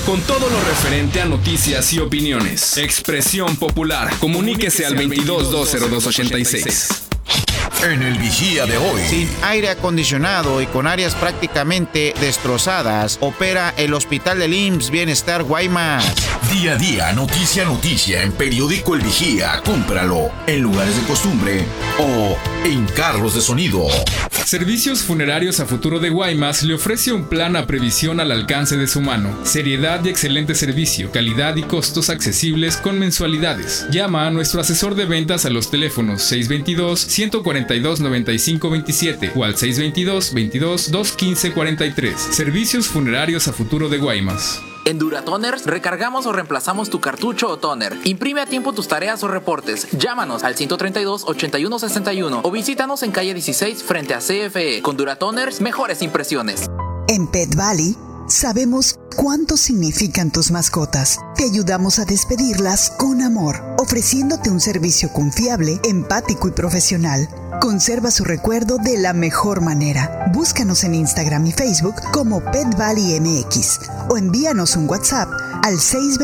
con todo lo referente a noticias y opiniones. Expresión Popular. Comuníquese al 22-202-86. En el Vigía de hoy. Sin aire acondicionado y con áreas prácticamente destrozadas, opera el Hospital del IMSS Bienestar Guaymas. Día a día, noticia a noticia, en Periódico El Vigía. Cómpralo en lugares de costumbre o en carros de sonido. Servicios Funerarios a Futuro de Guaymas le ofrece un plan a previsión al alcance de su mano. Seriedad y excelente servicio, calidad y costos accesibles con mensualidades. Llama a nuestro asesor de ventas a los teléfonos 622-142-9527 o al 622-22-215-43. Servicios Funerarios a Futuro de Guaymas. En Duratoners recargamos o reemplazamos tu cartucho o toner. Imprime a tiempo tus tareas o reportes. Llámanos al 132-8161 o visítanos en calle 16 frente a CFE. Con Duratoners, mejores impresiones. En Pet Valley sabemos cuánto significan tus mascotas. Te ayudamos a despedirlas con amor, ofreciéndote un servicio confiable, empático y profesional. Conserva su recuerdo de la mejor manera. Búscanos en Instagram y Facebook como Pet Valley MX o envíanos un WhatsApp al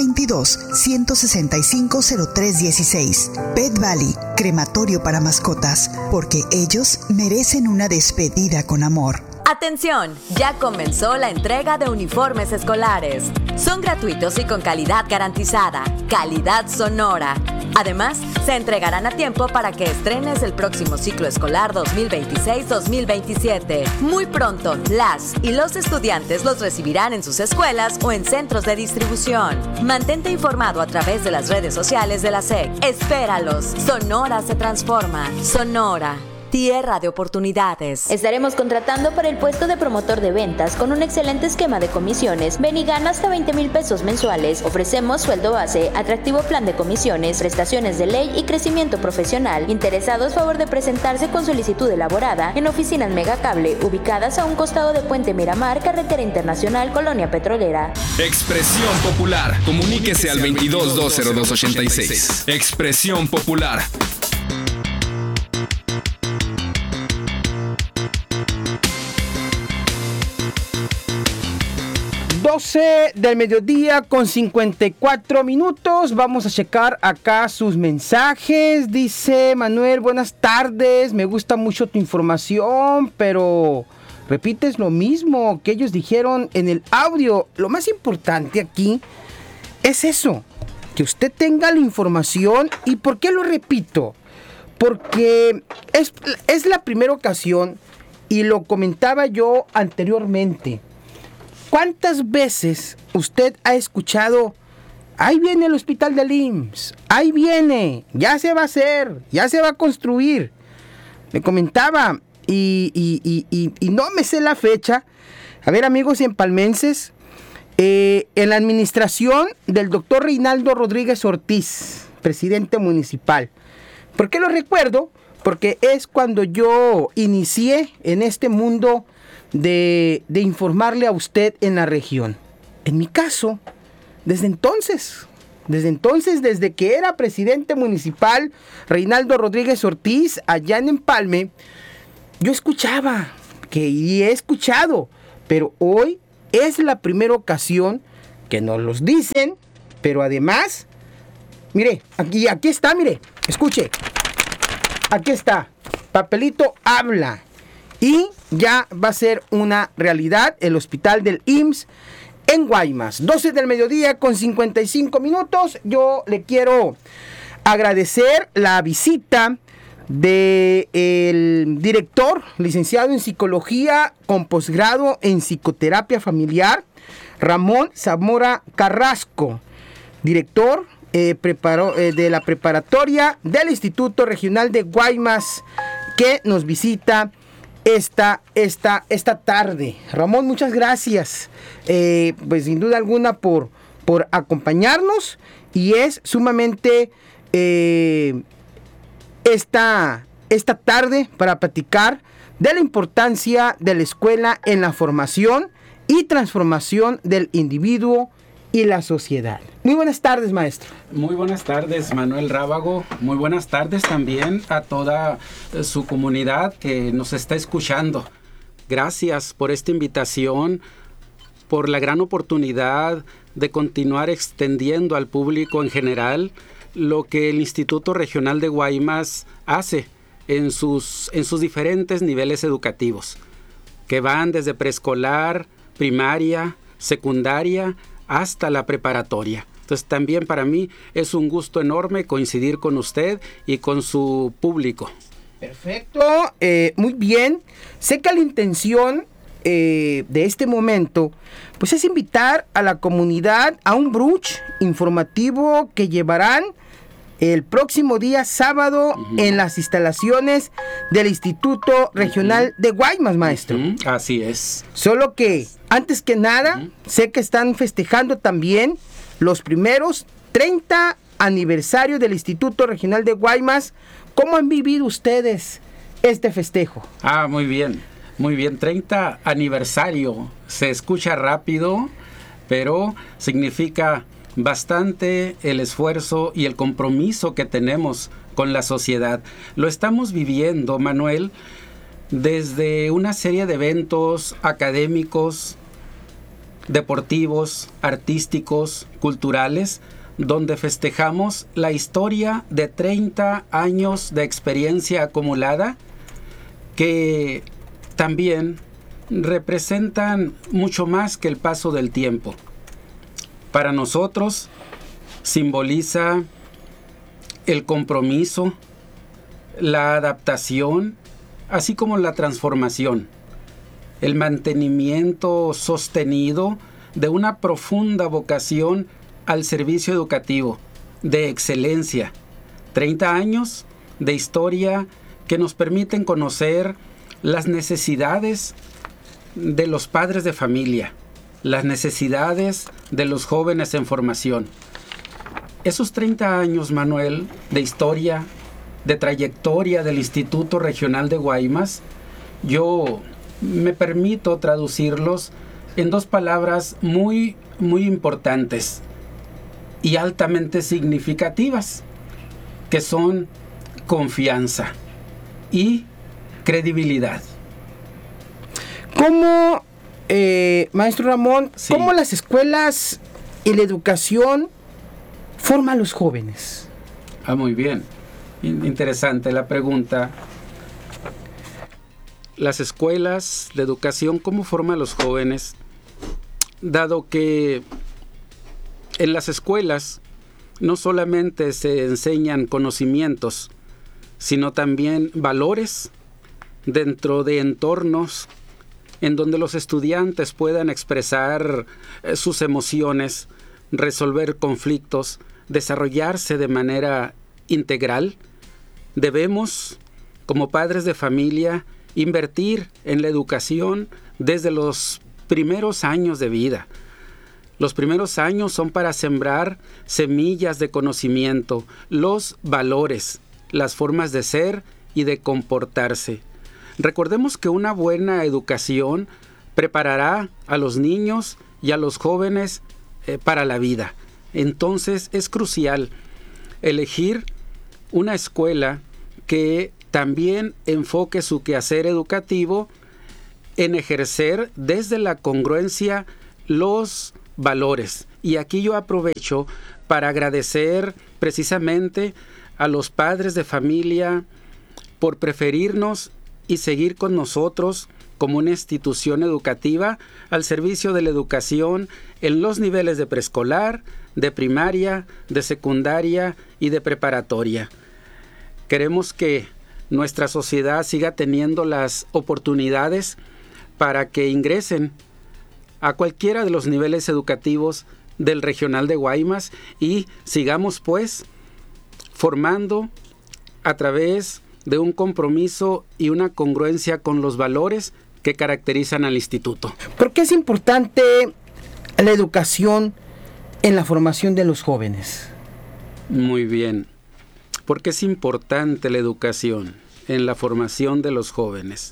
622-165-0316. Pet Valley, crematorio para mascotas, porque ellos merecen una despedida con amor. ¡Atención! Ya comenzó la entrega de uniformes escolares. Son gratuitos y con calidad garantizada. Calidad Sonora. Además, se entregarán a tiempo para que estrenes el próximo ciclo escolar 2026-2027. Muy pronto, las y los estudiantes los recibirán en sus escuelas o en centros de distribución. Mantente informado a través de las redes sociales de la SEC. Espéralos. Sonora se transforma. Sonora. Tierra de oportunidades. Estaremos contratando para el puesto de promotor de ventas con un excelente esquema de comisiones. Ven y gana hasta 20,000 pesos mensuales. Ofrecemos sueldo base, atractivo plan de comisiones, prestaciones de ley y crecimiento profesional. Interesados, favor de presentarse con solicitud elaborada en oficinas Megacable, ubicadas a un costado de Puente Miramar, Carretera Internacional, Colonia Petrolera. Expresión Popular. Comuníquese al 22-202-86. Expresión Popular. 12 del mediodía con 54 minutos. Vamos a checar acá sus mensajes. Dice Manuel, buenas tardes. Me gusta mucho tu información, pero repites lo mismo que ellos dijeron en el audio. Lo más importante aquí es eso, que usted tenga la información. ¿Y por qué lo repito? Porque es la primera ocasión, y lo comentaba yo anteriormente. ¿Cuántas veces usted ha escuchado, ahí viene el hospital del IMSS, ahí viene, ya se va a hacer, ya se va a construir? Me comentaba, y no me sé la fecha. A ver, amigos empalmenses, en la administración del doctor Reinaldo Rodríguez Ortiz, presidente municipal. ¿Por qué lo recuerdo? Porque es cuando yo inicié en este mundo de informarle a usted en la región. En mi caso, desde que era presidente municipal Reinaldo Rodríguez Ortiz allá en Empalme, yo escuchaba, y he escuchado, pero hoy es la primera ocasión que nos los dicen, pero además, mire, aquí está, mire, escuche, aquí está, papelito habla. Y ya va a ser una realidad el hospital del IMSS en Guaymas. 12 del mediodía con 55 minutos. Yo le quiero agradecer la visita del director, licenciado en psicología con posgrado en psicoterapia familiar, Ramón Zamora Carrasco, director de la preparatoria del Instituto Regional de Guaymas, que nos visita esta tarde. Ramón, muchas gracias, pues sin duda alguna por acompañarnos, y es sumamente esta tarde para platicar de la importancia de la escuela en la formación y transformación del individuo y la sociedad. Muy buenas tardes, maestro. Muy buenas tardes, Manuel Rábago. Muy buenas tardes también a toda su comunidad que nos está escuchando. Gracias por esta invitación, por la gran oportunidad de continuar extendiendo al público en general lo que el Instituto Regional de Guaymas hace en sus diferentes niveles educativos, que van desde preescolar, primaria, secundaria, hasta la preparatoria. Entonces también para mí es un gusto enorme coincidir con usted y con su público. Perfecto, muy bien. Sé que la intención de este momento pues es invitar a la comunidad a un brunch informativo que llevarán el próximo día sábado en las instalaciones del Instituto Regional de Guaymas, maestro. Así es. Solo que, antes que nada, sé que están festejando también los primeros 30 aniversarios del Instituto Regional de Guaymas. ¿Cómo han vivido ustedes este festejo? Muy bien. Muy bien, 30 aniversario. Se escucha rápido, pero significa bastante el esfuerzo y el compromiso que tenemos con la sociedad. Lo estamos viviendo, Manuel, desde una serie de eventos académicos, deportivos, artísticos, culturales, donde festejamos la historia de 30 años de experiencia acumulada que también representan mucho más que el paso del tiempo. Para nosotros simboliza el compromiso, la adaptación, así como la transformación, el mantenimiento sostenido de una profunda vocación al servicio educativo, de excelencia. 30 años de historia que nos permiten conocer las necesidades de los padres de familia, las necesidades de los jóvenes en formación. Esos 30 años, Manuel, de historia, de trayectoria del Instituto Regional de Guaymas, yo me permito traducirlos en dos palabras muy, muy importantes y altamente significativas, que son confianza y credibilidad. ¿Cómo, maestro Ramón, Sí. cómo las escuelas y la educación forman a los jóvenes? Muy bien. Interesante la pregunta. Las escuelas, la educación, ¿cómo forman a los jóvenes? Dado que en las escuelas no solamente se enseñan conocimientos, sino también valores dentro de entornos en donde los estudiantes puedan expresar sus emociones, resolver conflictos, desarrollarse de manera integral. Debemos, como padres de familia, invertir en la educación desde los primeros años de vida. Los primeros años son para sembrar semillas de conocimiento, los valores, las formas de ser y de comportarse. Recordemos que una buena educación preparará a los niños y a los jóvenes para la vida. Entonces es crucial elegir una escuela que también enfoque su quehacer educativo en ejercer desde la congruencia los valores. Y aquí yo aprovecho para agradecer precisamente a los padres de familia por preferirnos y seguir con nosotros como una institución educativa al servicio de la educación en los niveles de preescolar, de primaria, de secundaria y de preparatoria. Queremos que nuestra sociedad siga teniendo las oportunidades para que ingresen a cualquiera de los niveles educativos del Regional de Guaymas y sigamos pues formando a través de un compromiso y una congruencia con los valores que caracterizan al instituto. ¿Por qué es importante la educación en la formación de los jóvenes? Muy bien. ¿Por qué es importante la educación en la formación de los jóvenes?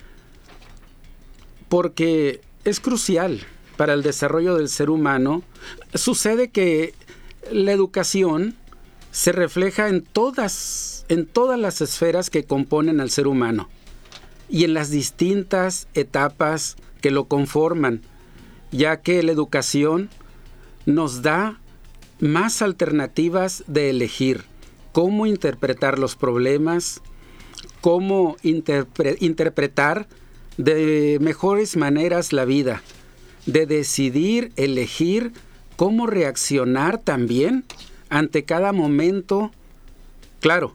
Porque es crucial para el desarrollo del ser humano. Sucede que la educación se refleja en todas las esferas que componen al ser humano y en las distintas etapas que lo conforman, ya que la educación nos da más alternativas de elegir cómo interpretar los problemas, cómo interpretar de mejores maneras la vida, de decidir, elegir cómo reaccionar también ante cada momento. Claro,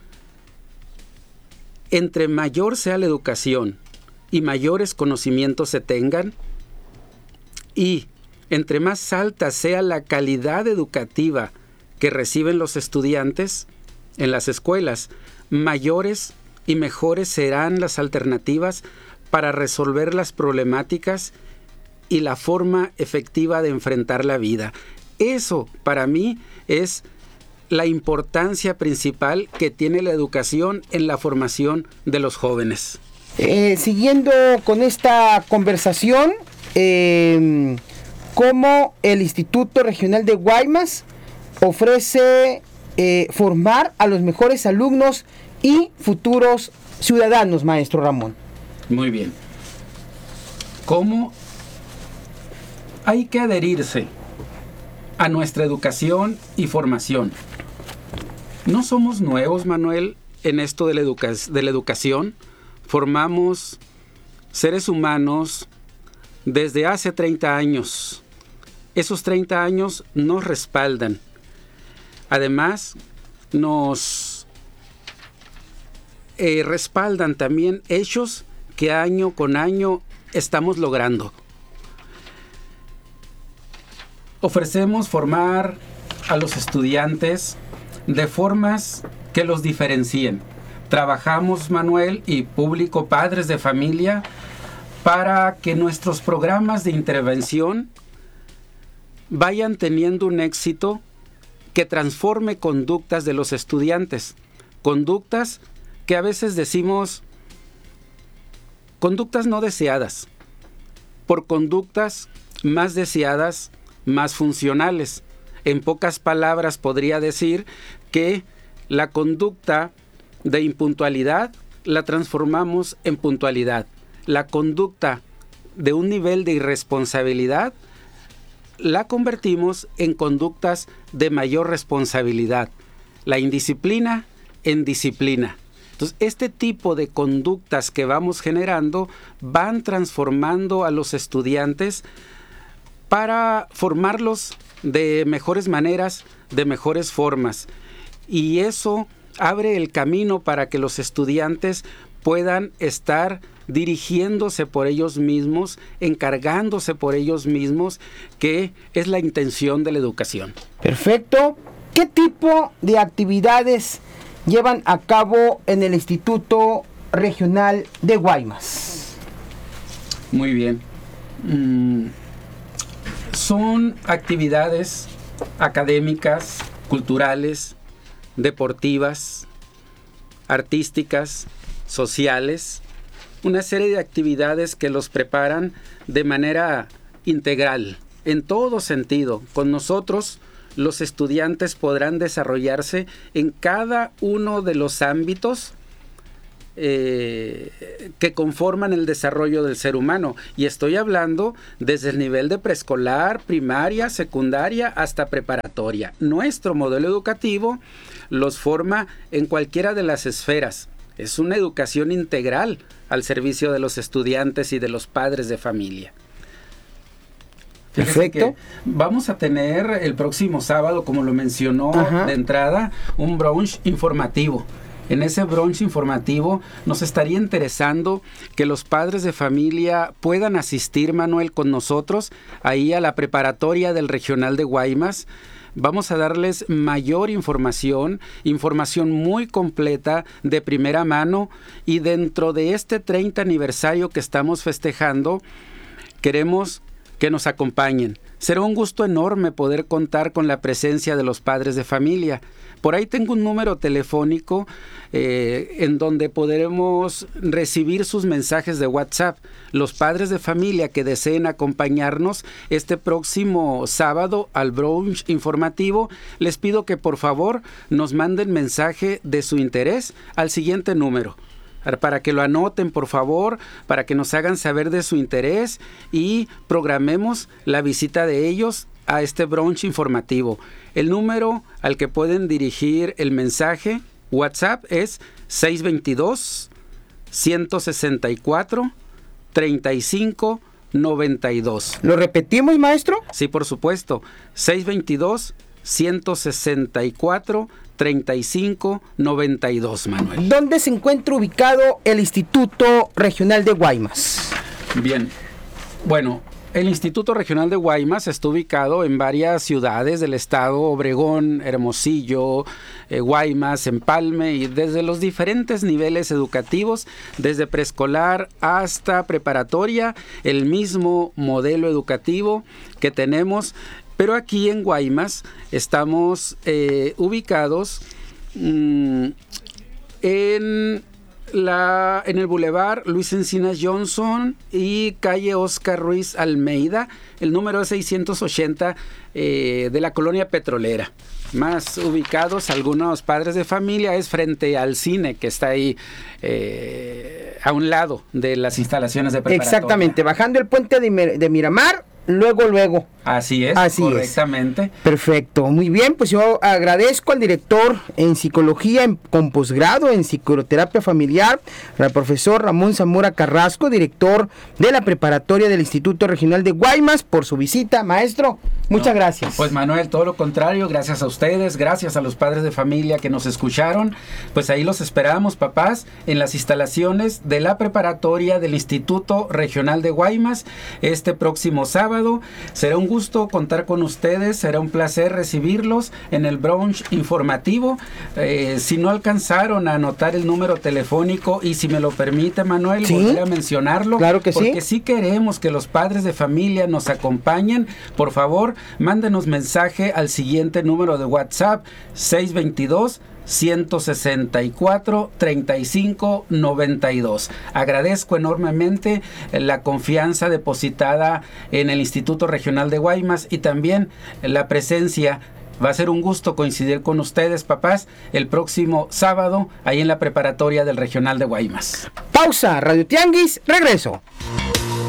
entre mayor sea la educación y mayores conocimientos se tengan, y entre más alta sea la calidad educativa que reciben los estudiantes en las escuelas, mayores y mejores serán las alternativas para resolver las problemáticas y la forma efectiva de enfrentar la vida. Eso, para mí, es la importancia principal que tiene la educación en la formación de los jóvenes. Siguiendo con esta conversación, ¿cómo el Instituto Regional de Guaymas ofrece formar a los mejores alumnos y futuros ciudadanos, maestro Ramón? Muy bien. ¿Cómo hay que adherirse a nuestra educación y formación? No somos nuevos, Manuel, en esto de la educación. Formamos seres humanos desde hace 30 años. Esos 30 años nos respaldan. Además, nos respaldan también hechos que año con año estamos logrando. Ofrecemos formar a los estudiantes de formas que los diferencien. Trabajamos, Manuel, y público, padres de familia, para que nuestros programas de intervención vayan teniendo un éxito que transforme conductas de los estudiantes. Conductas que a veces decimos conductas no deseadas, por conductas más deseadas, más funcionales. En pocas palabras podría decir que la conducta de impuntualidad la transformamos en puntualidad. La conducta de un nivel de irresponsabilidad la convertimos en conductas de mayor responsabilidad. La indisciplina en disciplina. Entonces, este tipo de conductas que vamos generando van transformando a los estudiantes para formarlos de mejores maneras, de mejores formas. Y eso abre el camino para que los estudiantes puedan estar dirigiéndose por ellos mismos, encargándose por ellos mismos, que es la intención de la educación. Perfecto. ¿Qué tipo de actividades llevan a cabo en el Instituto Regional de Guaymas? Muy bien. Son actividades académicas, culturales, deportivas, artísticas, sociales, una serie de actividades que los preparan de manera integral, en todo sentido. Con nosotros, los estudiantes podrán desarrollarse en cada uno de los ámbitos que conforman el desarrollo del ser humano. Y estoy hablando desde el nivel de preescolar, primaria, secundaria, hasta preparatoria. Nuestro modelo educativo los forma en cualquiera de las esferas. Es una educación integral al servicio de los estudiantes y de los padres de familia. Perfecto. Vamos a tener el próximo sábado, como lo mencionó de entrada, un brunch informativo. En ese brunch informativo nos estaría interesando que los padres de familia puedan asistir, Manuel, con nosotros ahí a la preparatoria del Regional de Guaymas. Vamos a darles mayor información muy completa, de primera mano, y dentro de este 30 aniversario que estamos festejando, queremos que nos acompañen. Será un gusto enorme poder contar con la presencia de los padres de familia. Por ahí tengo un número telefónico en donde podremos recibir sus mensajes de WhatsApp. Los padres de familia que deseen acompañarnos este próximo sábado al brunch informativo, les pido que por favor nos manden mensaje de su interés al siguiente número, para que lo anoten, por favor, para que nos hagan saber de su interés y programemos la visita de ellos a este brunch informativo. El número al que pueden dirigir el mensaje WhatsApp es 622-164-3592. ¿Lo repetimos, maestro? Sí, por supuesto. 622-164-3592, Manuel. ¿Dónde se encuentra ubicado el Instituto Regional de Guaymas? Bien, bueno, el Instituto Regional de Guaymas está ubicado en varias ciudades del estado: Obregón, Hermosillo, Guaymas, Empalme, y desde los diferentes niveles educativos, desde preescolar hasta preparatoria, el mismo modelo educativo que tenemos. Pero aquí en Guaymas estamos ubicados en el Boulevard Luis Encinas Johnson y calle Oscar Ruiz Almeida. El número es 680 de la colonia petrolera. Más ubicados algunos padres de familia es frente al cine que está ahí a un lado de las instalaciones de preparatoria. Exactamente, bajando el puente de Miramar. Luego. Así es, correctamente. Perfecto, muy bien, pues yo agradezco al director en psicología con posgrado en psicoterapia familiar, al profesor Ramón Zamora Carrasco, director de la preparatoria del Instituto Regional de Guaymas, por su visita. Maestro, muchas gracias. Pues Manuel, todo lo contrario, gracias a ustedes, gracias a los padres de familia que nos escucharon. Pues ahí los esperamos, papás, en las instalaciones de la preparatoria del Instituto Regional de Guaymas este próximo sábado. Será un gusto contar con ustedes, será un placer recibirlos en el brunch informativo. Si no alcanzaron a anotar el número telefónico, y si me lo permite, Manuel, volver a mencionarlo, claro que porque sí queremos que los padres de familia nos acompañen. Por favor, mándenos mensaje al siguiente número de WhatsApp: 622-164-3592. Agradezco enormemente la confianza depositada en el Instituto Regional de Guaymas y también la presencia. Va a ser un gusto coincidir con ustedes, papás, el próximo sábado ahí en la preparatoria del Regional de Guaymas. Pausa, Radio Tianguis, regreso.